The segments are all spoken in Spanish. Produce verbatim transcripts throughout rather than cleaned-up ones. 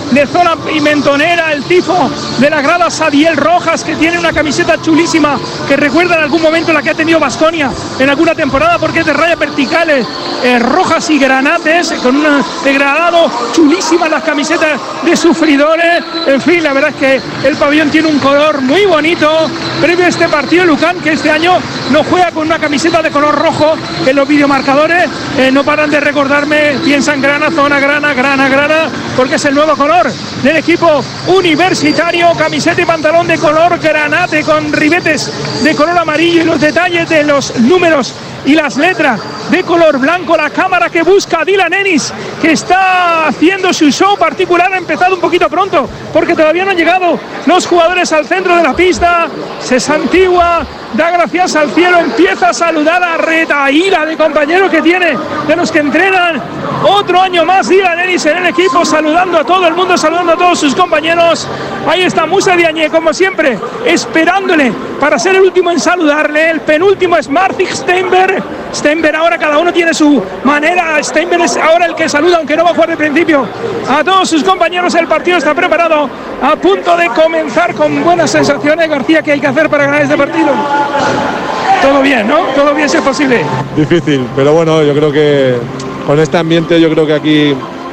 de zona pimentonera, el tifo de la grada Sadiel Rojas, que tiene una camiseta chulísima que recuerda en algún momento la que ha tenido Baskonia en alguna temporada, porque es de rayas verticales eh, rojas y granates, con un degradado chulísima las camisetas de sufridores. En fin, la verdad es que el pabellón tiene un color muy bonito. Previo a este partido, Lucan, que este año no juega con una camiseta de color rojo en los videomarcadores, eh, no paran de recordarme, piensan grana, zona, grana, grana, grana, porque es el nuevo color del equipo universitario. Camiseta y pantalón de color granate con ribetes de color amarillo y los detalles de los números y las letras de color blanco. La cámara que busca a Dylan Ennis, que está haciendo su show particular. Ha empezado un poquito pronto porque todavía no han llegado los jugadores al centro de la pista. Se santigua, da gracias al cielo, empieza a saludar a retaíla de compañeros que tiene, de los que entrenan. Otro año más Dylan Ennis en el equipo, saludando a todo el mundo, saludando a todos sus compañeros. Ahí está Musa Diagne, como siempre, esperándole para ser el último en saludarle. El penúltimo es Marcin Steinberg. Steinberg ahora cada uno tiene su manera. Steinberg es ahora el que saluda, aunque no va a jugar de principio, a todos sus compañeros. El partido está preparado, a punto de comenzar con buenas sensaciones. García, ¿qué hay que hacer para ganar este partido? Todo bien, ¿no? Todo bien si es posible. Difícil, pero bueno, yo creo que con este ambiente, yo creo que aquí eh,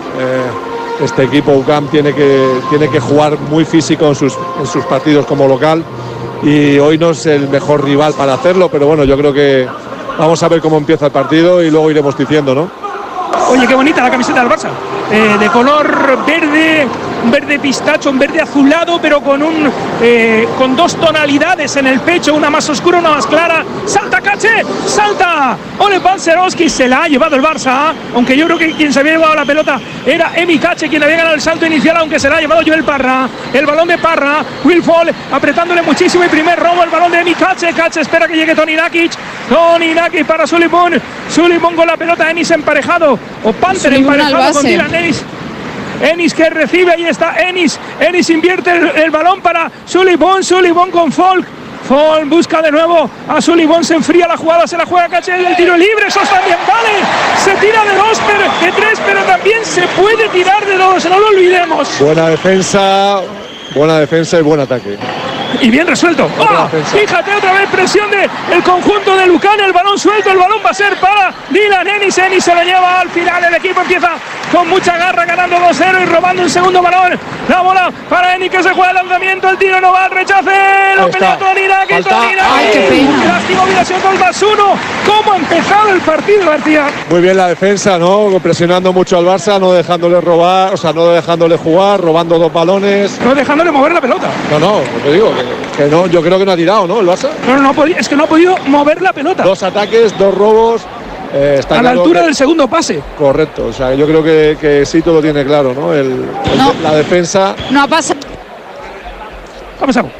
este equipo U C A M tiene que, tiene que jugar muy físico en sus, en sus partidos como local, y hoy no es el mejor rival para hacerlo, pero bueno, yo creo que vamos a ver cómo empieza el partido y luego iremos diciendo, ¿no? Oye, qué bonita la camiseta del Barça, eh, de color verde, un verde pistacho, un verde azulado, pero con un eh, con dos tonalidades en el pecho, una más oscura, una más clara. ¡Salta, Cache! ¡Salta! Ole Balcerowski, se la ha llevado el Barça, aunque yo creo que quien se había llevado la pelota era Emi Cache, quien había ganado el salto inicial, aunque se la ha llevado Joel Parra. El balón de Parra, Will Fall apretándole muchísimo, y primer robo, el balón de Emi Cache. Cache espera que llegue Toni Nakic. Toni Nakic para Sullivan. Sullivan con la pelota, Ennis emparejado, o Panther emparejado con Dylan Ennis. Ennis que recibe, ahí está Ennis. Ennis invierte el, el balón para Sullivan. Sullivan con Folk. Folk busca de nuevo a Sullivan, se enfría la jugada, se la juega Cache, el tiro libre, eso también vale. Se tira de dos, pero de tres, pero también se puede tirar de dos, no lo olvidemos. Buena defensa, buena defensa y buen ataque. Y bien resuelto. ¡Oh! Fíjate, otra vez presión del de conjunto de Lucan. El balón suelto, el balón va a ser para Dylan Ennis. Ennis se lo lleva al final. El equipo empieza con mucha garra, ganando dos cero y robando un segundo balón. La bola para Ennis, que se juega el lanzamiento. El tiro no va al rechace. Lo pelea Toni Nakic. Toni Nakic. ¡Ay, qué pena! Lástico, hubiera sido dos más uno. ¿Cómo ha empezado el partido, García? Muy bien la defensa, ¿no? Presionando mucho al Barça, no dejándole robar, o sea, no dejándole jugar, robando dos balones. No dejándole mover la pelota. No, no, te digo que, que no, yo creo que no ha tirado, ¿no? El Barça. No, no, no, es que no ha podido mover la pelota. Dos ataques, dos robos. Eh, está a la altura que, del segundo pase. Correcto, o sea, yo creo que, que sí, todo lo tiene claro, ¿no? El, el, no. La defensa. No ha pasado. ¿Qué ha pasado?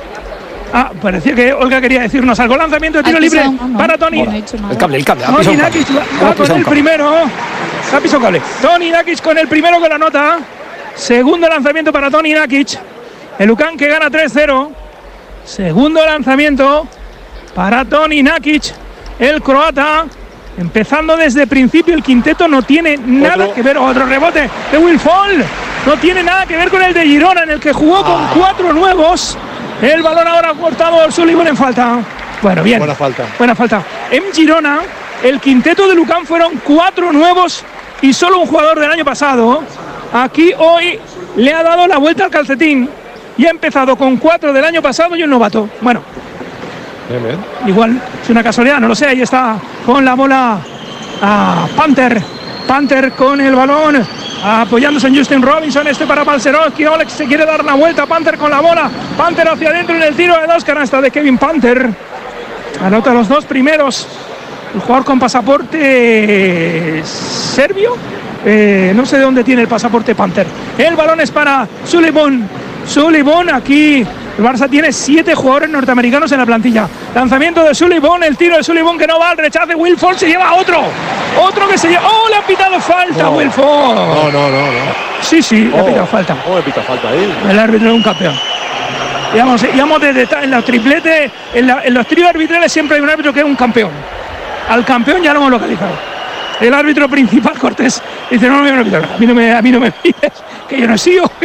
Ah, parecía que Olga quería decirnos algo. Lanzamiento de tiro libre no, para Toni. No el cable, el cable. Toni Nakic va con el primero. Ha pisado cable. Toni Nakic con el primero con la nota. Segundo lanzamiento para Toni Nakic. El U C A M que gana tres cero. Segundo lanzamiento para Toni Nakic, el croata. Empezando desde el principio, el quinteto no tiene nada otro. que ver. Otro rebote de Will Fall. No tiene nada que ver con el de Girona, en el que jugó con ah. cuatro nuevos. El balón ahora cortado por Sullivan en falta. Bueno, bien. Buena falta. Buena falta. En Girona, el quinteto de U C A M fueron cuatro nuevos y solo un jugador del año pasado. Aquí hoy le ha dado la vuelta al calcetín y ha empezado con cuatro del año pasado y un novato. Bueno, bien, bien. Igual es una casualidad, no lo sé. Ahí está con la bola a Panther. Panther con el balón, apoyándose en Justin Robinson. Este para Balcerowski. Olex se quiere dar la vuelta. Panther con la bola. Panther hacia adentro en el tiro de dos. Canasta de Kevin Panther. Anota los dos primeros. El jugador con pasaporte serbio. Eh, no sé de dónde tiene el pasaporte Panther. El balón es para Sullivan. Sullivan aquí. El Barça tiene siete jugadores norteamericanos en la plantilla. Lanzamiento de Sullivan, el tiro de Sullivan que no va al rechace. Will Fall se lleva a otro. Otro que se lleva. ¡Oh, le ha pitado falta no. Will Fall! No, no, no, no. Sí, sí, oh. le ha pitado falta. ¿Cómo le pita falta ahí? El árbitro es un campeón. Digamos, digamos de, de, en los tripletes, en, la, en los tríos arbitrales siempre hay un árbitro que es un campeón. Al campeón ya lo hemos localizado. El árbitro principal, Cortés, dice: no, no, no, no, a mí no me, a mí no me pides, que yo no sigo.